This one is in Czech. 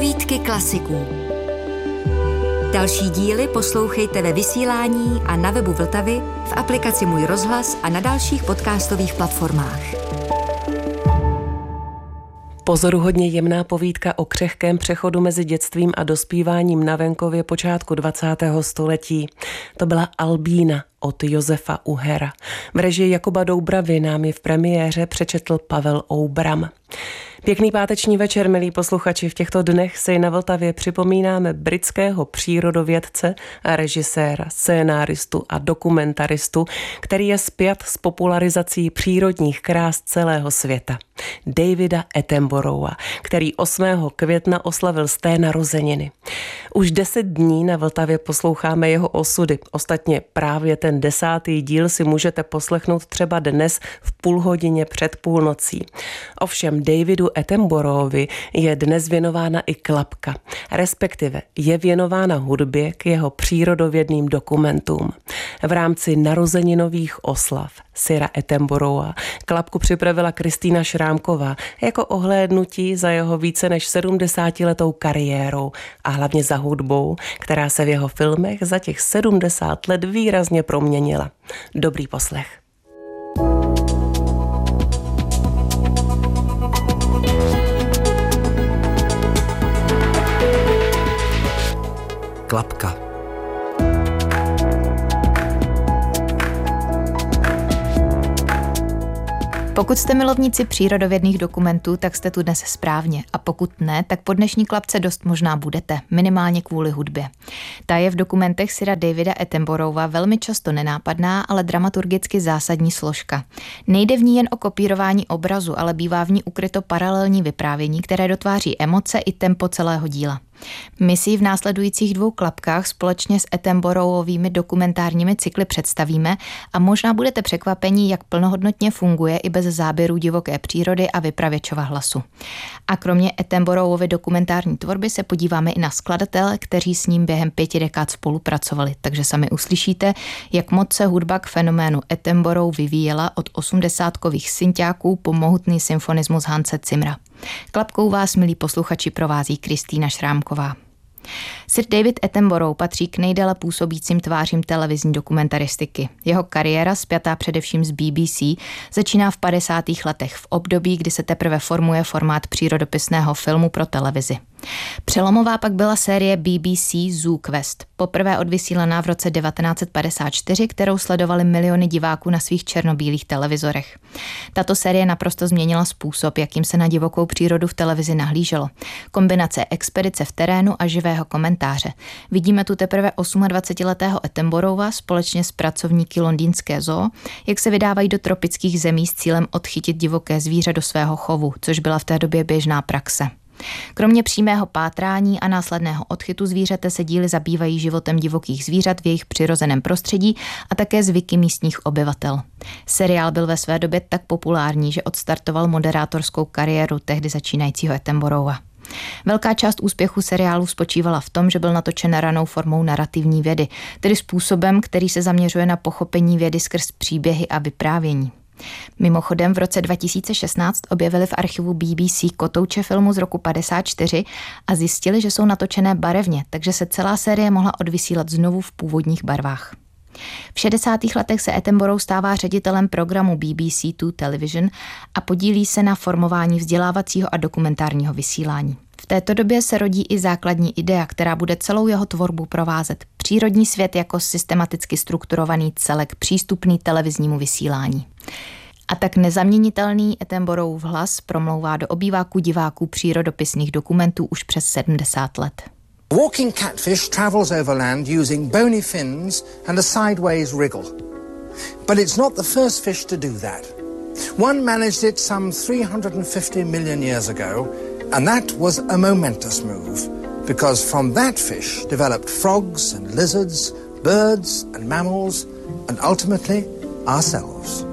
Povídky klasiků. Další díly poslouchejte ve vysílání a na webu Vltavy, v aplikaci Můj rozhlas a na dalších podcastových platformách. Pozoruhodně jemná povídka o křehkém přechodu mezi dětstvím a dospíváním na venkově počátku 20. století. To byla Albína od Josefa Uhera. V režii Jakuba Doubravy nám ji v premiéře přečetl Pavel Oubram. Pěkný páteční večer, milí posluchači. V těchto dnech si na Vltavě připomínáme britského přírodovědce a režiséra, scénáristu a dokumentaristu, který je spjat s popularizací přírodních krás celého světa. Davida Attenborougha, který 8. května oslavil sté narozeniny. Už 10 dní na Vltavě posloucháme jeho osudy. Ostatně právě ten 10. díl si můžete poslechnout třeba dnes v půl hodině před půlnocí. Ovšem Davidu Attenboroughovi je dnes věnována i klapka, respektive je věnována hudbě k jeho přírodovědným dokumentům. V rámci narozeninových oslav Sira Attenborougha klapku připravila Kristýna Šrámková jako ohlédnutí za jeho více než 70letou kariérou a hlavně za hudbou, která se v jeho filmech za těch 70 let výrazně proměnila. Dobrý poslech. Klapka. Pokud jste milovníci přírodovědných dokumentů, tak jste tu dnes správně. A pokud ne, tak po dnešní klapce dost možná budete, minimálně kvůli hudbě. Ta je v dokumentech Sira Davida Attenborougha velmi často nenápadná, ale dramaturgicky zásadní složka. Nejde v ní jen o kopírování obrazu, ale bývá v ní ukryto paralelní vyprávění, které dotváří emoce i tempo celého díla. My si ji v následujících 2 klapkách společně s Attenborougovými dokumentárními cykly představíme a možná budete překvapeni, jak plnohodnotně funguje i bez záběrů divoké přírody a vypravěčova hlasu. A kromě Attenborougovy dokumentární tvorby se podíváme i na skladatele, kteří s ním během 5 dekád spolupracovali, takže sami uslyšíte, jak moc se hudba k fenoménu Attenborough vyvíjela od 80kových synťáků po mohutný symfonismus Hanse Zimmera. Klapkou vás, milí posluchači, provází Kristýna Šrámková. Sir David Attenborough patří k nejdéle působícím tvářím televizní dokumentaristiky. Jeho kariéra, spjatá především z BBC, začíná v 50. letech, v období, kdy se teprve formuje formát přírodopisného filmu pro televizi. Přelomová pak byla série BBC Zoo Quest, poprvé odvysílaná v roce 1954, kterou sledovali miliony diváků na svých černobílých televizorech. Tato série naprosto změnila způsob, jakým se na divokou přírodu v televizi nahlíželo. Kombinace expedice v terénu a živého komentáře. Vidíme tu teprve 28letého Attenborougha společně s pracovníky londýnské zoo, jak se vydávají do tropických zemí s cílem odchytit divoké zvíře do svého chovu, což byla v té době běžná praxe. Kromě přímého pátrání a následného odchytu zvířete se díly zabývají životem divokých zvířat v jejich přirozeném prostředí a také zvyky místních obyvatel. Seriál byl ve své době tak populární, že odstartoval moderátorskou kariéru tehdy začínajícího Attenborougha. Velká část úspěchu seriálu spočívala v tom, že byl natočen ranou formou narrativní vědy, tedy způsobem, který se zaměřuje na pochopení vědy skrz příběhy a vyprávění. Mimochodem v roce 2016 objevili v archivu BBC kotouče filmu z roku 54 a zjistili, že jsou natočené barevně, takže se celá série mohla odvysílat znovu v původních barvách. V 60. letech se Attenborough stává ředitelem programu BBC Two Television a podílí se na formování vzdělávacího a dokumentárního vysílání. V této době se rodí i základní idea, která bude celou jeho tvorbu provázet. Přírodní svět jako systematicky strukturovaný celek přístupný televiznímu vysílání. A tak nezaměnitelný Attenboroughův hlas promlouvá do obýváku diváků přírodopisných dokumentů už přes 70 let. Walking catfish travels over land using bony fins and a sideways wriggle. But it's not the first fish to do that. One managed it some 350 million years ago, and that was a momentous move, because from that fish developed frogs and lizards, birds and mammals, and ultimately ourselves.